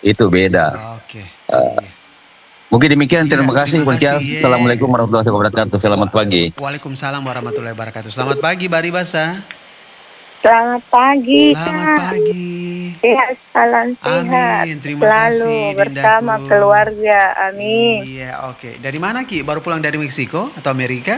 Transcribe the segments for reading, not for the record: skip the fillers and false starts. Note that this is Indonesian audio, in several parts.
itu beda. Oke. Eh, Iya. Mungkin demikian. Iya, Terima kasih, terima Bang kasih. Tias. Ye. Assalamualaikum warahmatullahi wabarakatuh. Selamat pagi. Waalaikumsalam warahmatullahi wabarakatuh. Selamat pagi, Bari Basa. Selamat pagi, Selamat Kak. pagi. Ya, salam sehat. Amin. Terima kasih, Selalu bersama Dindaku. keluarga. Amin. Iya, oke. Dari mana, Ki? Baru pulang dari Meksiko atau Amerika?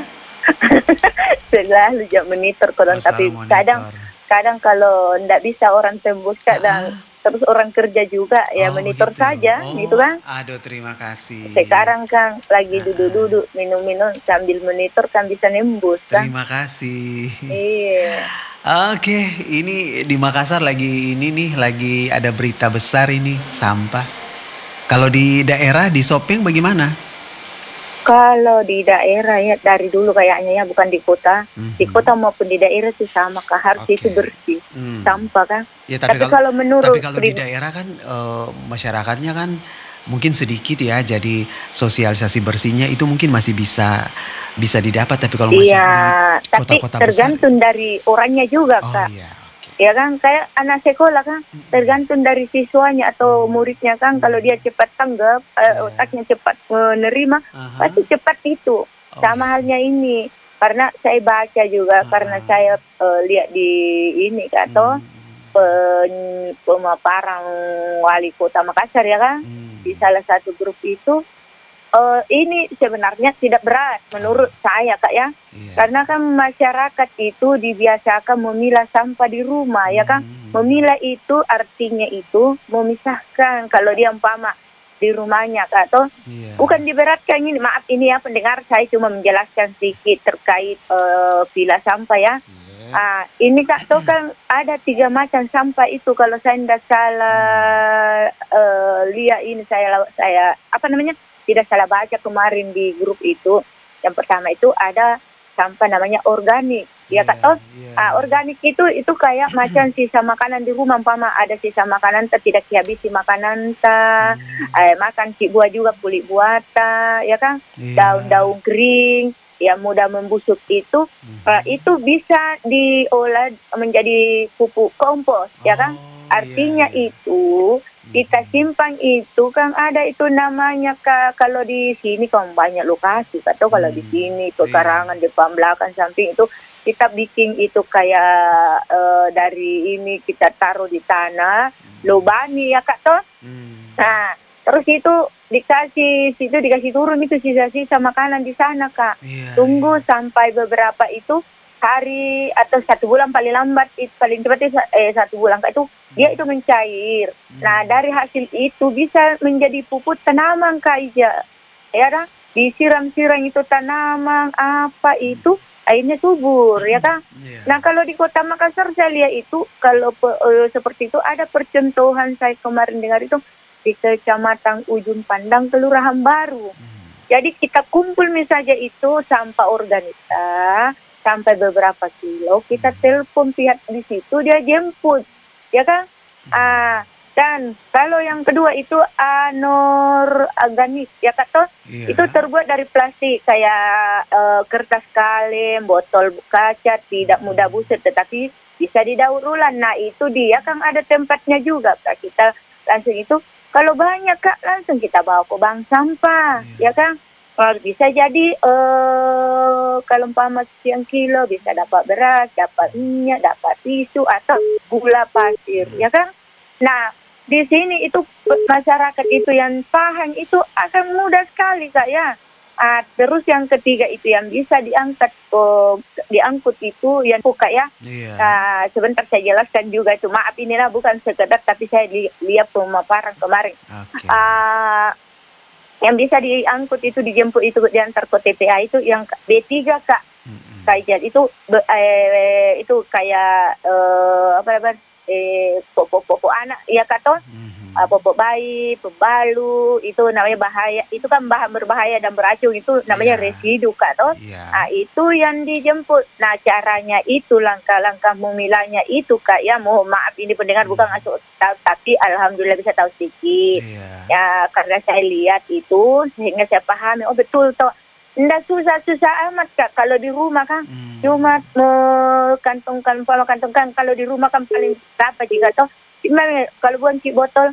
Selalu jam monitor Oh, koran, tapi selalu kadang monitor. kalau ndak bisa orang tembus kadang Ah, terus orang kerja juga ya oh, monitor begitu. saja gitu Oh, kan. aduh, terima kasih. Sekarang kan lagi Ah, ah. duduk-duduk minum-minum sambil monitor kan bisa nembus kan. Terima kasih. Iya. Oke, ini di Makassar lagi ini nih, lagi ada berita besar ini, sampah. Kalau di daerah, di Sopeng bagaimana? Kalau di daerah ya dari dulu kayaknya ya bukan di kota. Di kota maupun di daerah itu sama Kak, harus itu Oke. bersih. Sampah kan. Ya, Tapi kalau menurut tapi kalau di daerah kan masyarakatnya kan mungkin sedikit ya, jadi sosialisasi bersihnya itu mungkin masih bisa didapat. Tapi kalau masih iya, di tapi kota-kota besar, tergantung dari orangnya juga oh Kak. iya, oke. Ya kan kayak anak sekolah kan tergantung dari siswanya atau muridnya kan. Kalau dia cepat tanggap, otaknya cepat menerima, Aha. pasti cepat itu. Oh, Sama iya. halnya ini. Karena saya baca juga, karena saya lihat di ini Kak toh pemaparan wali kota Makassar ya kan, di salah satu grup itu ini sebenarnya tidak berat menurut saya Kak ya. Iya. Karena kan masyarakat itu dibiasakan memilah sampah di rumah ya kan. Memilah itu artinya itu memisahkan kalau dia umpama di rumahnya Kak toh. Iya. Bukan diberatkan ini, maaf ini ya pendengar, saya cuma menjelaskan sedikit terkait pilah sampah ya. Ini Kak toh kan ada 3 macam sampah itu kalau saya tidak salah lihat ini saya apa namanya? Tidak salah baca kemarin di grup itu. Yang pertama itu ada sampah namanya organik. Ya Kak toh? Organik itu kayak macam sisa makanan di rumah, umpama ada sisa makanan tidak dihabisi makanan makan si buah juga, kulit buah ya kan, daun-daun kering yang mudah membusuk itu bisa diolah menjadi pupuk kompos ya kan. Artinya itu kita simpan itu kan ada itu namanya kalau di sini kan banyak lokasi atau kalau di sini pekarangan depan belakang samping itu kita bikin itu kayak dari ini kita taruh di tanah lobani ya Kak toh. Nah terus itu dikasih turun itu sisa-sisa makanan di sana Kak. Tunggu sampai beberapa itu hari atau 1 bulan paling lambat paling cepat itu 1 bulan Kak, itu dia itu mencair. Nah dari hasil itu bisa menjadi pupuk tanaman Kak Ija. Ya kan? Disiram-siram itu tanaman apa itu airnya subur ya kan. Nah kalau di Kota Makassar saya lihat itu kalau seperti itu ada percontohan saya kemarin dengar itu di Kecamatan Ujung Pandang Kelurahan Baru. Jadi kita kumpul misalnya itu sampah organik sampai beberapa kilo, kita telepon pihak di situ dia jemput, ya kan? Dan kalau yang kedua itu anorganik, ya Kak toh? Itu terbuat dari plastik kayak kertas kaleng, botol kaca, tidak mudah busuk tetapi bisa didaur ulang. Nah itu dia kan ada tempatnya juga Kak. Kita langsung itu kalau banyak Kak langsung kita bawa ke bank sampah, ya kan? Bisa jadi kalau umpama sekian kilo bisa dapat beras, dapat minyak, dapat tisu atau gula pasir, ya kan? Nah di sini itu masyarakat itu yang paham itu akan mudah sekali Kak ya. Terus yang ketiga itu yang bisa diangkut itu yang buka ya. Sebentar saya jelaskan juga itu, maaf inilah bukan sekedar tapi saya lihat pemaparan kemarin. Yang bisa diangkut itu dijemput itu diantar ke TPA itu yang B3 Kak. Kayak itu kayak popok anak ya Kak toh. Popok bayi, pembalu itu namanya bahaya. Itu kan bahan berbahaya dan beracun itu namanya residu Kak toh. Nah, itu yang dijemput. Nah, caranya itu langkah-langkah memilahnya itu Kak ya. Mohon maaf ini pendengar bukan ngasih tahu tapi alhamdulillah bisa tahu sedikit. Ya, karena saya lihat itu sehingga saya pahami betul toh. Nggak susah-susah amat Kak kalau di rumah kan. Cuma kantongkan kalau di rumah kan paling berapa juga toh. Gimana kalau buang botol